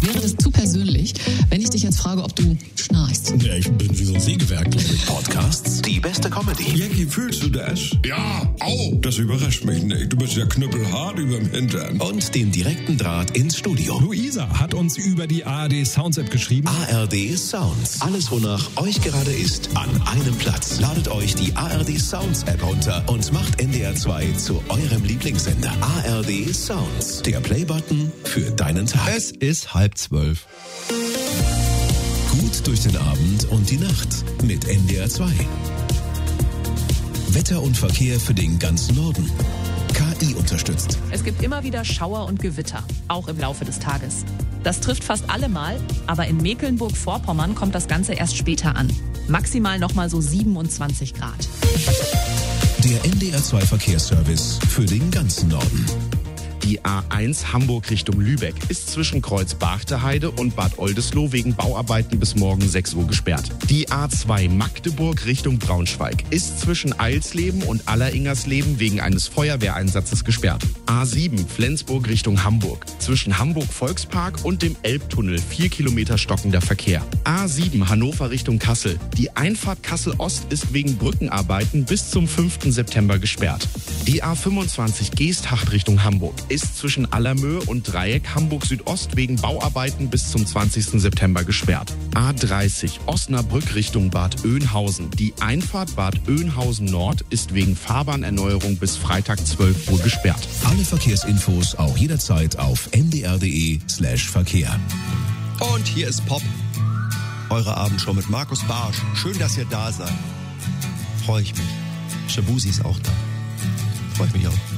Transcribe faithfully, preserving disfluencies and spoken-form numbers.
Wäre das zu persönlich, wenn ich dich jetzt frage, ob du schnarchst? Ja, ich bin wie so ein Sägewerk, glaube ich. Podcasts, die beste Comedy. Jackie, fühlst du das? Ja, au! Das überrascht mich nicht. Du bist ja knüppelhart überm Hintern. Und den direkten Draht ins Studio. Luisa hat uns über die A R D Sounds App geschrieben. A R D Sounds. Alles, wonach euch gerade ist, an einem Platz. Ladet euch die A R D Sounds App runter und macht N D R zwei zu eurem Lieblingssender. A R D Sounds. Der Playbutton für deinen Tag. Es ist halb zwölf. Gut durch den Abend und die Nacht mit N D R zwei. Wetter und Verkehr für den ganzen Norden. K I unterstützt. Es gibt immer wieder Schauer und Gewitter, auch im Laufe des Tages. Das trifft fast alle mal, aber in Mecklenburg-Vorpommern kommt das Ganze erst später an. Maximal nochmal so siebenundzwanzig Grad. Der N D R zwei Verkehrsservice für den ganzen Norden. Die A eins Hamburg Richtung Lübeck ist zwischen Kreuz Barchteheide und Bad Oldesloe wegen Bauarbeiten bis morgen sechs Uhr gesperrt. Die A zwei Magdeburg Richtung Braunschweig ist zwischen Eilsleben und Alleringersleben wegen eines Feuerwehreinsatzes gesperrt. A sieben Flensburg Richtung Hamburg. Zwischen Hamburg Volkspark und dem Elbtunnel vier Kilometer stockender Verkehr. A sieben Hannover Richtung Kassel. Die Einfahrt Kassel Ost ist wegen Brückenarbeiten bis zum fünften September gesperrt. Die A fünfundzwanzig Geesthacht Richtung Hamburg ist zwischen Allermöhe und Dreieck Hamburg Südost wegen Bauarbeiten bis zum zwanzigsten September gesperrt. A dreißig Osnabrück Richtung Bad Oeynhausen. Die Einfahrt Bad Oeynhausen Nord ist wegen Fahrbahnerneuerung bis Freitag zwölf Uhr gesperrt. Alle Verkehrsinfos auch jederzeit auf n d r punkt d e slash Verkehr. Und hier ist Pop. Eure Abendshow mit Markus Barsch. Schön, dass ihr da seid. Freue ich mich. Shabuzi ist auch da. Freue ich mich auch.